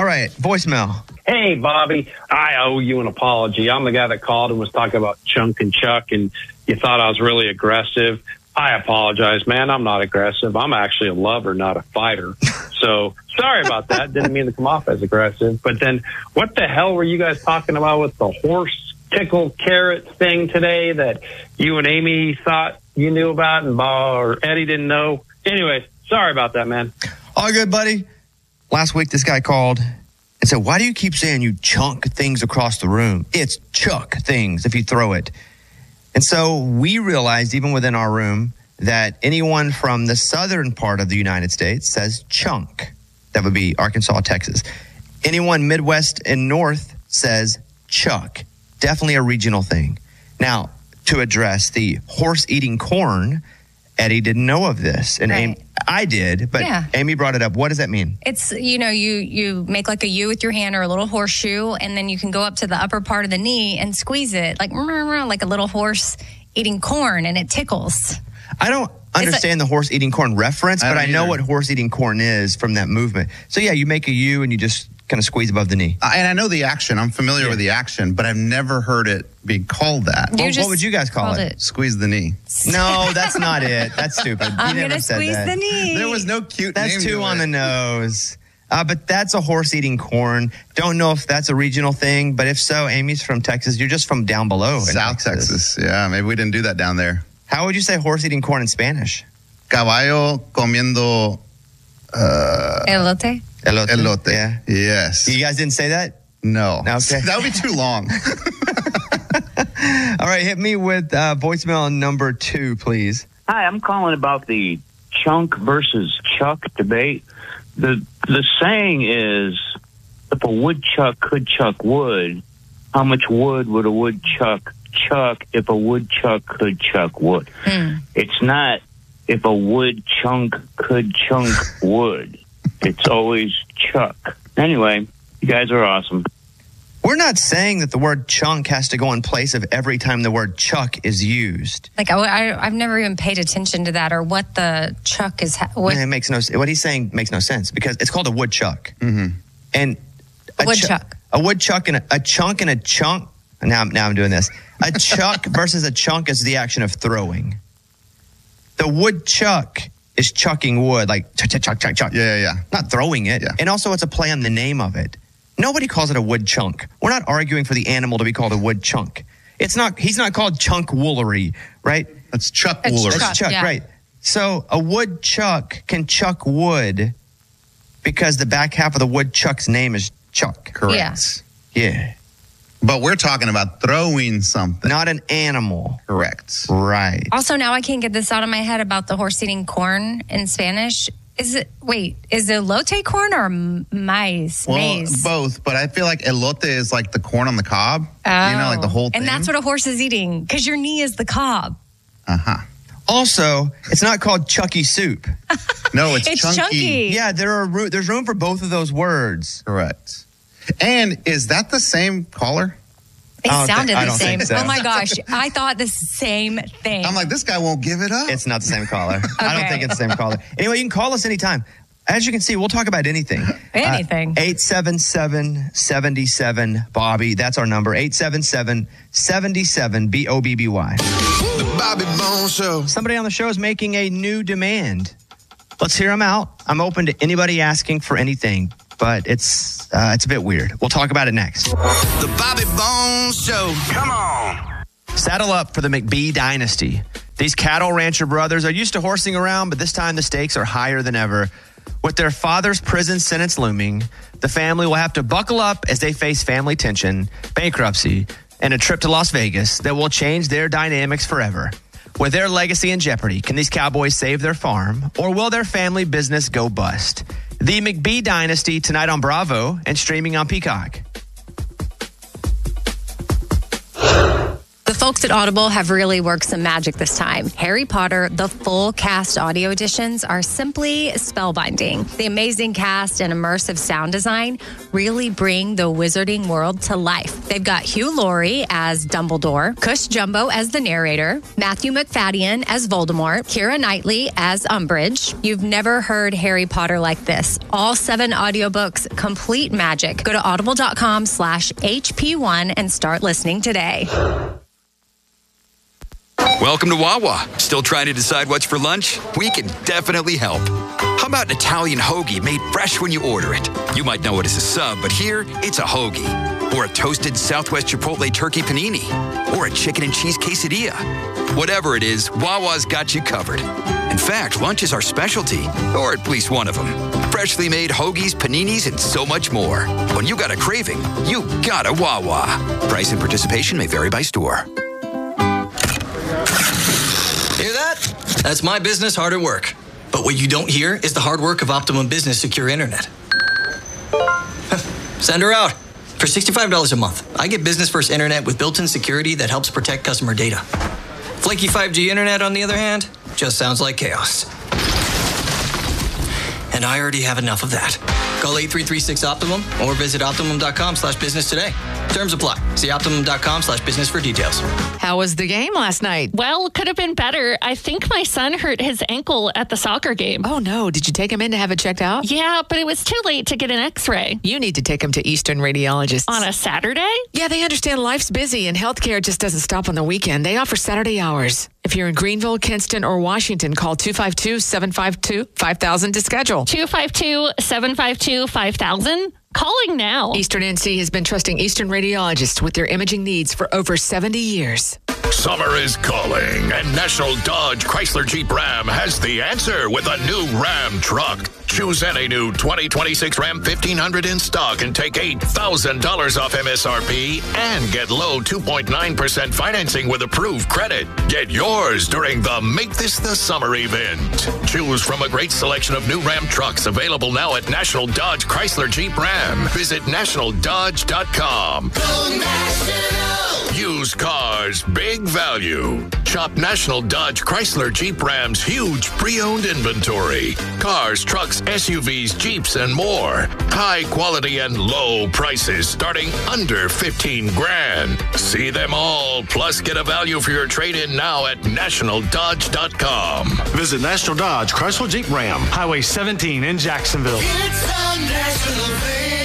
right, voicemail. Hey, Bobby, I owe you an apology. I'm the guy that called and was talking about Chunk and Chuck, and you thought I was really aggressive. I apologize, man. I'm not aggressive. I'm actually a lover, not a fighter. So sorry about that. Didn't mean to come off as aggressive. But then what the hell were you guys talking about with the horse tickle carrot thing today that you and Amy thought you knew about and or Eddie didn't know? Anyway, sorry about that, man. All good, buddy. Last week, this guy called and said, why do you keep saying you chunk things across the room? It's chuck things if you throw it. And so we realized, even within our room, that anyone from the southern part of the United States says chunk. That would be Arkansas, Texas. Anyone Midwest and North says chuck. Definitely a regional thing. Now, to address the horse eating corn, Eddie didn't know of this. And Right. I did, but Amy brought it up. What does that mean? It's, you make like a U with your hand or a little horseshoe, and then you can go up to the upper part of the knee and squeeze it like a little horse eating corn, and it tickles. I don't understand the horse eating corn reference, but I know what horse eating corn is from that movement. So yeah, you make a U and you just kind of squeeze above the knee. And I know the action. I'm familiar with the action, but I've never heard it be called that. What would you guys call it? Squeeze the knee. No, that's not it. That's stupid. I'm going to squeeze the knee. There was no cute That's name too to on it. the nose. But that's a horse eating corn. Don't know if that's a regional thing, but if so, Amy's from Texas. You're just from down below. South Texas. Yeah, maybe we didn't do that down there. How would you say horse eating corn in Spanish? Caballo comiendo Elote? elote. Yeah. Yes. You guys didn't say that? No. Okay. That would be too long. All right, hit me with voicemail number 2, please. Hi, I'm calling about the chunk versus chuck debate. The saying is, if a woodchuck could chuck wood, how much wood would a woodchuck chuck if a woodchuck could chuck wood? It's not if a wood chunk could chunk wood. It's always chuck. Anyway, you guys are awesome. We're not saying that the word chunk has to go in place of every time the word chuck is used. Like, I've never even paid attention to that, or what the chuck is. It makes what he's saying makes no sense, because it's called a woodchuck. Mm-hmm. And a woodchuck and a chunk and a chunk. Now I'm doing this. A chuck versus a chunk is the action of throwing. The woodchuck is chucking wood, like chuck. Yeah. Not throwing it. Yeah. And also it's a play on the name of it. Nobody calls it a wood chunk. We're not arguing for the animal to be called a wood chunk. He's not called chunk woolery, right? That's chuck woolery. That's chuck, right. So a woodchuck can chuck wood because the back half of the woodchuck's name is Chuck. Correct. Yeah. But we're talking about throwing something. Not an animal. Correct. Right. Also, now I can't get this out of my head about the horse eating corn in Spanish. Is it elote corn or maize? Well, Maize? both, but I feel like elote is like the corn on the cob. Like the whole thing. And that's what a horse is eating, because your knee is the cob. Uh-huh. Also, it's not called Chucky soup. No, it's chunky. Yeah, there's room for both of those words. Correct. And is that the same caller? They sounded I the don't same. think so. Oh my gosh, I thought the same thing. I'm like, this guy won't give it up. It's not the same caller. I don't think it's the same caller. Anyway, you can call us anytime. As you can see, we'll talk about anything. Anything. 877-77-BOBBY. That's our number. 877-77-BOBBY. The Bobby Bones Show. Somebody on the show is making a new demand. Let's hear them out. I'm open to anybody asking for anything, but it's a bit weird. We'll talk about it next. The Bobby Bones Show. Come on. Saddle up for the McBee dynasty. These cattle rancher brothers are used to horsing around, but this time the stakes are higher than ever. With their father's prison sentence looming, the family will have to buckle up as they face family tension, bankruptcy, and a trip to Las Vegas that will change their dynamics forever. With their legacy in jeopardy, can these cowboys save their farm, or will their family business go bust? The McBee Dynasty tonight on Bravo and streaming on Peacock. The folks at Audible have really worked some magic this time. Harry Potter, the full cast audio editions are simply spellbinding. The amazing cast and immersive sound design really bring the wizarding world to life. They've got Hugh Laurie as Dumbledore, Cush Jumbo as the narrator, Matthew McFadden as Voldemort, Keira Knightley as Umbridge. You've never heard Harry Potter like this. All 7 audiobooks, complete magic. Go to audible.com/HP1 and start listening today. Welcome to Wawa. Still trying to decide what's for lunch? We can definitely help. How about an Italian hoagie made fresh when you order it? You might know it as a sub, but here it's a hoagie. Or a toasted Southwest Chipotle turkey panini. Or a chicken and cheese quesadilla. Whatever it is, Wawa's got you covered. In fact, lunch is our specialty, or at least one of them. Freshly made hoagies, paninis, and so much more. When you got a craving, you got a Wawa. Price and participation may vary by store. Hear that? That's my business hard at work. But what you don't hear is the hard work of Optimum Business Secure Internet. Send her out. For $65 a month, I get business first internet with built-in security that helps protect customer data. Flaky 5G internet, on the other hand, just sounds like chaos. And I already have enough of that. Call 8336-OPTIMUM or visit optimum.com/business today. Terms apply. See optimum.com/business for details. How was the game last night? Well, could have been better. I think my son hurt his ankle at the soccer game. Oh, no. Did you take him in to have it checked out? Yeah, but it was too late to get an x-ray. You need to take him to Eastern Radiologists. On a Saturday? Yeah, they understand life's busy and healthcare just doesn't stop on the weekend. They offer Saturday hours. If you're in Greenville, Kinston, or Washington, call 252-752-5000 to schedule. 252-752-5000? Calling now. Eastern NC has been trusting Eastern Radiologists with their imaging needs for over 70 years. Summer is calling, and National Dodge Chrysler Jeep Ram has the answer with a new Ram truck. Choose any new 2026 Ram 1500 in stock and take $8,000 off MSRP and get low 2.9% financing with approved credit. Get yours during the Make This the Summer event. Choose from a great selection of new Ram trucks available now at National Dodge Chrysler Jeep Ram. Visit nationaldodge.com. Go National! Used cars, big value. Shop National Dodge Chrysler Jeep Ram's huge pre-owned inventory. Cars, trucks, SUVs, Jeeps, and more. High quality and low prices starting under 15 grand. See them all, plus get a value for your trade-in now at nationaldodge.com. Visit National Dodge Chrysler Jeep Ram, Highway 17 in Jacksonville. It's a national thing.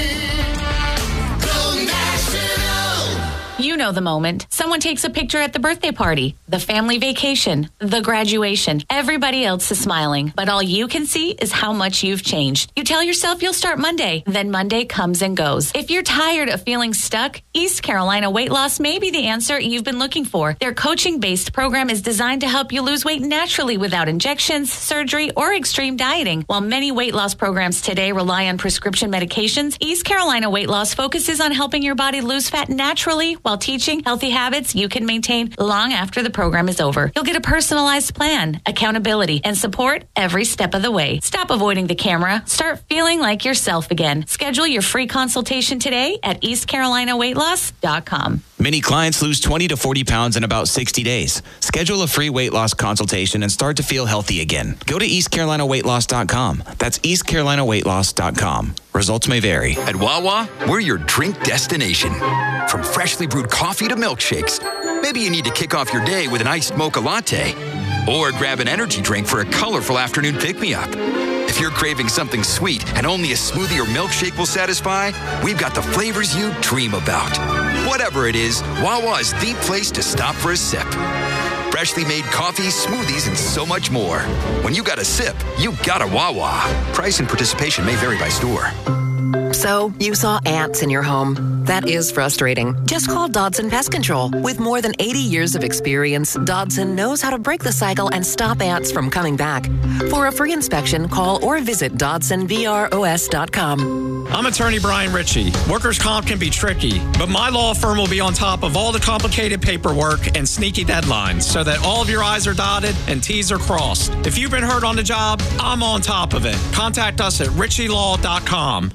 Go National! You know the moment. Someone takes a picture at the birthday party, the family vacation, the graduation. Everybody else is smiling, but all you can see is how much you've changed. You tell yourself you'll start Monday, then Monday comes and goes. If you're tired of feeling stuck, East Carolina Weight Loss may be the answer you've been looking for. Their coaching-based program is designed to help you lose weight naturally without injections, surgery, or extreme dieting. While many weight loss programs today rely on prescription medications, East Carolina Weight Loss focuses on helping your body lose fat naturally while teaching healthy habits you can maintain long after the program is over. You'll get a personalized plan, accountability, and support every step of the way. Stop avoiding the camera. Start feeling like yourself again. Schedule your free consultation today at EastCarolinaWeightLoss.com. Many clients lose 20 to 40 pounds in about 60 days. Schedule a free weight loss consultation and start to feel healthy again. Go to EastCarolinaWeightLoss.com. That's EastCarolinaWeightLoss.com. Results may vary. At Wawa, we're your drink destination. From freshly brewed coffee to milkshakes. Maybe you need to kick off your day with an iced mocha latte. Or grab an energy drink for a colorful afternoon pick-me-up. If you're craving something sweet and only a smoothie or milkshake will satisfy, we've got the flavors you dream about. Whatever it is, Wawa is the place to stop for a sip. Freshly made coffee, smoothies, and so much more. When you got a sip, you got a Wawa. Price and participation may vary by store. So, you saw ants in your home. That is frustrating. Just call Dodson Pest Control. With more than 80 years of experience, Dodson knows how to break the cycle and stop ants from coming back. For a free inspection, call or visit DodsonVROS.com. I'm attorney Brian Ritchie. Workers' comp can be tricky, but my law firm will be on top of all the complicated paperwork and sneaky deadlines so that all of your I's are dotted and T's are crossed. If you've been hurt on the job, I'm on top of it. Contact us at ritchielaw.com.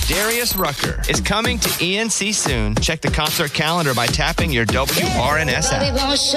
Darius Rucker is coming to ENC soon. Check the concert calendar by tapping your WRNS app.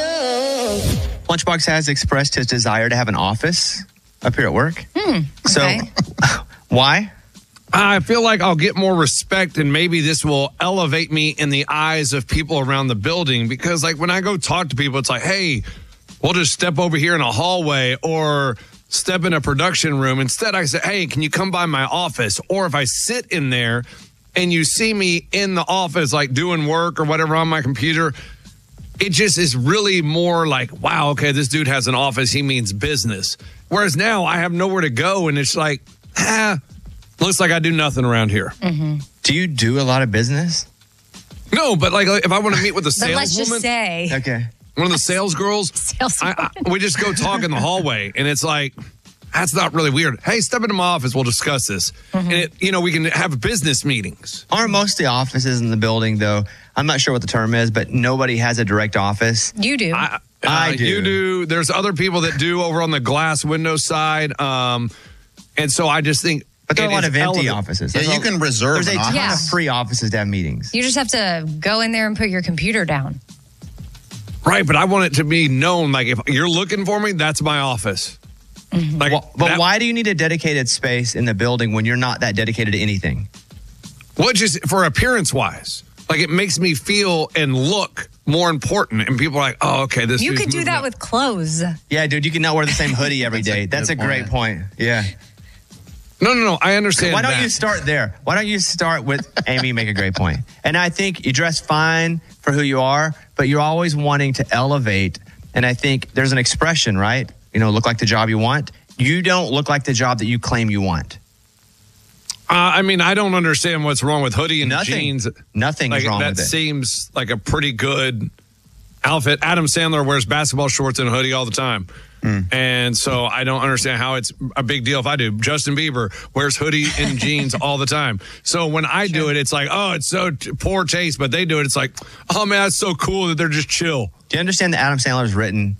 Lunchbox has expressed his desire to have an office up here at work. Okay. So, why? I feel like I'll get more respect, and maybe this will elevate me in the eyes of people around the building. Because, like, when I go talk to people, it's like, hey, we'll just step over here in a hallway or step in a production room. Instead, I say, hey, can you come by my office? Or if I sit in there and you see me in the office, like doing work or whatever on my computer, it just is really more like, wow, okay, this dude has an office. He means business. Whereas now I have nowhere to go, and it's like, looks like I do nothing around here. Mm-hmm. Do you do a lot of business? No, but like if I want to meet with a But let's saleswoman, just say. Okay. one of the sales girls, we just go talk in the hallway, and it's like, that's not really weird. Hey, step into my office. We'll discuss this. And, we can have business meetings. Aren't most of the offices in the building, though? I'm not sure what the term is, but nobody has a direct office. You do. I do. You do. There's other people that do over on the glass window side. And so I just think. But there are a lot of empty offices. Yeah, you can reserve There's a an ton office. of free offices to have meetings. You just have to go in there and put your computer down. Right, but I want it to be known, like, if you're looking for me, that's my office. Like, But why do you need a dedicated space in the building when you're not that dedicated to anything? Well, just for appearance-wise. Like, it makes me feel and look more important. And people are like, oh, okay, this You dude's could do moving that up. with clothes. Yeah, dude, you cannot wear the same hoodie every day. That's a great point. Yeah. No, I understand Why don't that. you start there? Why don't you start with Amy? Make a great point. And I think you dress fine for who you are, but you're always wanting to elevate. And I think there's an expression, right? Look like the job you want. You don't look like the job that you claim you want. I don't understand what's wrong with hoodie and jeans. Nothing is wrong with it. That seems like a pretty good outfit. Adam Sandler wears basketball shorts and a hoodie all the time. And so I don't understand how it's a big deal if I do. Justin Bieber wears hoodie and jeans all the time. So when I do it, it's like, oh, it's so poor taste. But they do it, it's like, oh, man, that's so cool that they're just chill. Do you understand that Adam Sandler's written,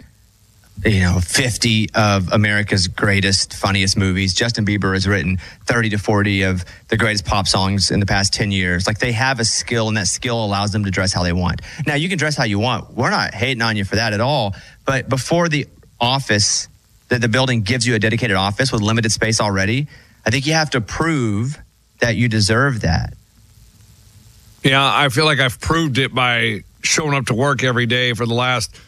50 of America's greatest, funniest movies? Justin Bieber has written 30 to 40 of the greatest pop songs in the past 10 years. Like, they have a skill, and that skill allows them to dress how they want. Now, you can dress how you want. We're not hating on you for that at all. But before the office, that the building gives you a dedicated office with limited space already, I think you have to prove that you deserve that. Yeah, I feel like I've proved it by showing up to work every day for the last,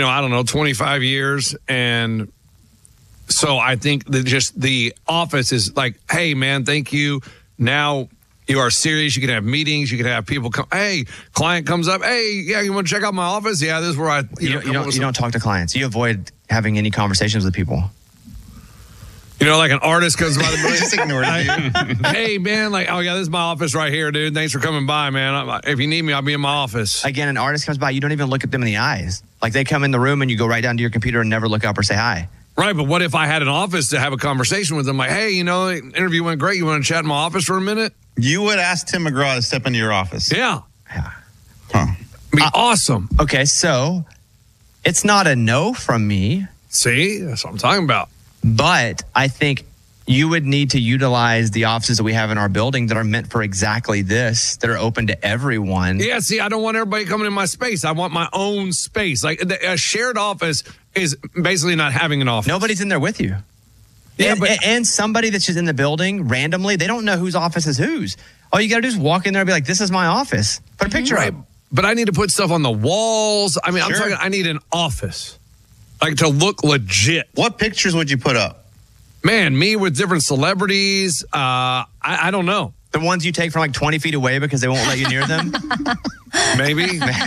25 years. And so I think that just the office is like, hey, man, thank you. Now you are serious. You can have meetings. You can have people come. Hey, client comes up. Hey, yeah, you want to check out my office? Yeah, this is where You don't talk to clients. You avoid having any conversations with people. Like an artist comes by the Just ignore it. hey, man, like, oh, yeah, this is my office right here, dude. Thanks for coming by, man. If you need me, I'll be in my office. Again, an artist comes by, you don't even look at them in the eyes. Like, they come in the room and you go right down to your computer and never look up or say hi. Right, but what if I had an office to have a conversation with them? Like, hey, the interview went great. You want to chat in my office for a minute? You would ask Tim McGraw to step into your office. Yeah. Huh. Be awesome. Okay, so it's not a no from me. See, that's what I'm talking about. But I think you would need to utilize the offices that we have in our building that are meant for exactly this, that are open to everyone. Yeah, see, I don't want everybody coming in my space. I want my own space. Like, a shared office is basically not having an office. Nobody's in there with you. Yeah, and somebody that's just in the building randomly, they don't know whose office is whose. All you got to do is walk in there and be like, this is my office. Put a picture up. But I need to put stuff on the walls. I mean, Sure. I need an office. Like, to look legit. What pictures would you put up? Man, me with different celebrities. I don't know. The ones you take from like 20 feet away because they won't let you near them? Maybe.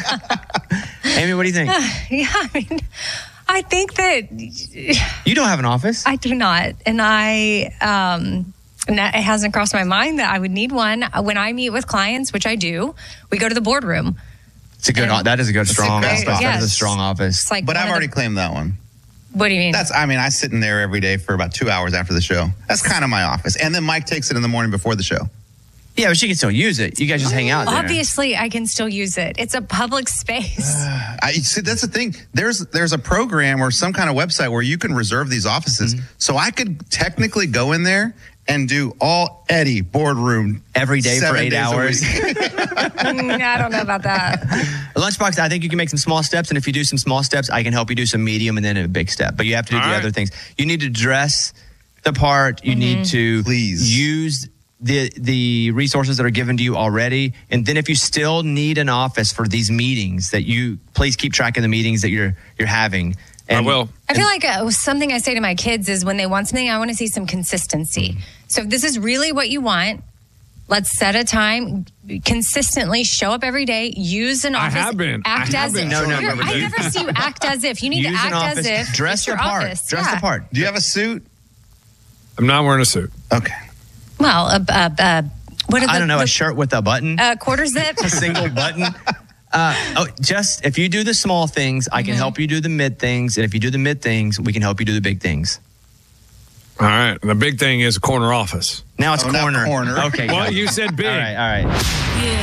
Amy, what do you think? Yeah, I think that You don't have an office. I do not. And it hasn't crossed my mind that I would need one. When I meet with clients, which I do, we go to the boardroom. It's a good. That is a good, strong office. Yes. That is a strong office. It's like But one I've of already claimed that one. What do you mean? I sit in there every day for about 2 hours after the show. That's kind of my office. And then Mike takes it in the morning before the show. Yeah, but she can still use it. You guys just hang out there. Obviously, I can still use it. It's a public space. See, that's the thing. There's a program or some kind of website where you can reserve these offices. So I could technically go in there and do all Eddie boardroom every day for 8 hours. I don't know about that. Lunchbox, I think you can make some small steps, and if you do some small steps, I can help you do some medium and then a big step. But you have to do the other things. You need to dress the part. You need to use the resources that are given to you already. And then if you still need an office for these meetings, that you please keep track of the meetings that you're having. And, I will. I feel like something I say to my kids is when they want something, I want to see some consistency. So if this is really what you want, let's set a time, consistently show up every day, use an office. I have been. Act as if. No. I never see you act as if. You need use to act an office, as if. dress it's your the part. office. Dress the part. Do you have a suit? I'm not wearing a suit. Okay. Well, what are I don't know, a shirt with a button. Quarter zip. A single button. Just if you do the small things, I can help you do the mid things. And if you do the mid things, we can help you do the big things. All right. And the big thing is a corner office. Now it's corner. Corner. Okay. Well, good. you said big. All right.